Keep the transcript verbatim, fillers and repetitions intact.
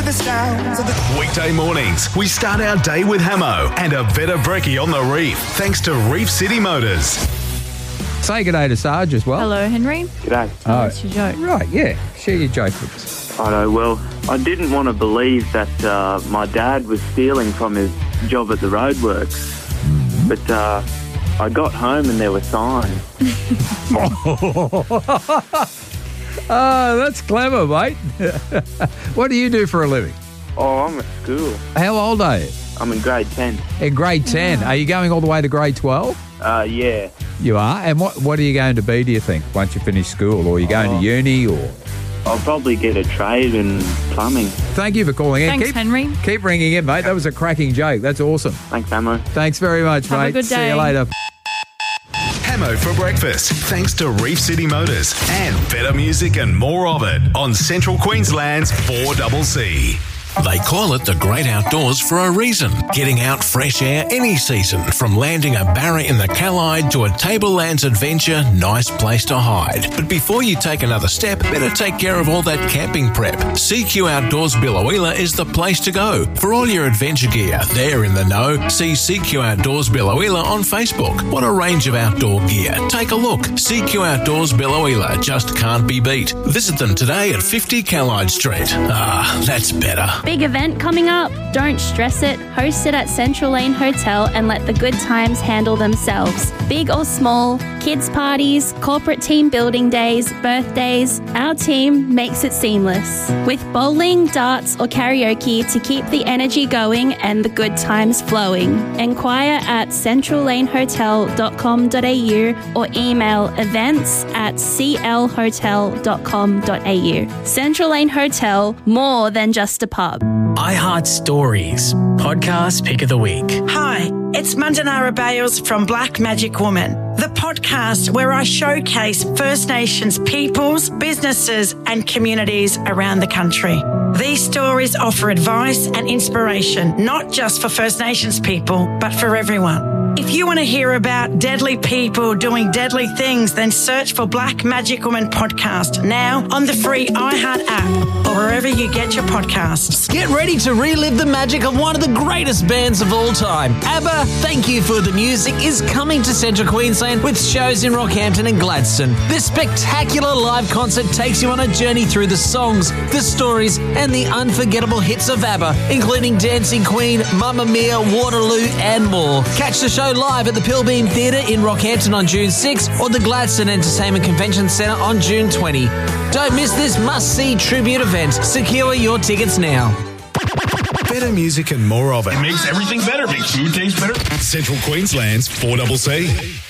the sounds of the... Weekday mornings, we start our day with Hamo and a bit of brekkie on the reef, thanks to Reef City Motors. Say good day to Sarge as well. Hello, Henry. G'day. Oh, What's your joke? Right, yeah. Share your joke with us. I know, well, I didn't want to believe that uh, my dad was stealing from his job at the roadworks. But uh, I got home and there were signs. Oh, that's clever, mate. What do you do for a living? Oh, I'm at school. How old are you? I'm in grade ten. In grade ten. Are you going all the way to grade twelve? Uh, yeah. You are? And what, what are you going to be, do you think, once you finish school? Or are you going Oh. to uni? Or I'll probably get a trade in plumbing. Thank you for calling in. Thanks, keep, Henry. Keep ringing in, mate. That was a cracking joke. That's awesome. Thanks, Hamo. Thanks very much, Have a mate. good See day. you later. Hamo for breakfast, thanks to Reef City Motors and better music and more of it on Central Queensland's four C C. They call it the great outdoors for a reason. Getting out fresh air any season, from landing a barra in the Callide to a Tablelands adventure, nice place to hide. But before you take another step, better take care of all that camping prep. C Q Outdoors Billowheeler is the place to go. For all your adventure gear, they're in the know. See C Q Outdoors Billowheeler on Facebook. What a range of outdoor gear. Take a look. C Q Outdoors Billowheeler just can't be beat. Visit them today at fifty Callide Street. Ah, that's better. Big event coming up? Don't stress it. Host it at Central Lane Hotel and let the good times handle themselves. Big or small, kids' parties, corporate team building days, birthdays, our team makes it seamless. With bowling, darts or karaoke to keep the energy going and the good times flowing. Enquire at central lane hotel dot com dot a u or email events at c l hotel dot com dot a u. Central Lane Hotel, more than just a pub. I Heart Stories, podcast pick of the week. Hi, it's Mandanara Bales from Black Magic Woman, the podcast where I showcase First Nations peoples, businesses and communities around the country. These stories offer advice and inspiration, not just for First Nations people, but for everyone. If you want to hear about deadly people doing deadly things, then search for Black Magic Woman podcast now on the free iHeart app or wherever you get your podcasts. Get ready to relive the magic of one of the greatest bands of all time. ABBA, Thank You for the Music, is coming to Central Queensland with shows in Rockhampton and Gladstone. This spectacular live concert takes you on a journey through the songs, the stories, and the unforgettable hits of ABBA, including Dancing Queen, Mamma Mia, Waterloo, and more. Catch the show live at the Pilbeam Theatre in Rockhampton on June sixth or the Gladstone Entertainment Convention Centre on June twentieth. Don't miss this must-see tribute event. Secure your tickets now. Better music and more of it. It makes everything better. Makes food taste better. Central Queensland's four C C.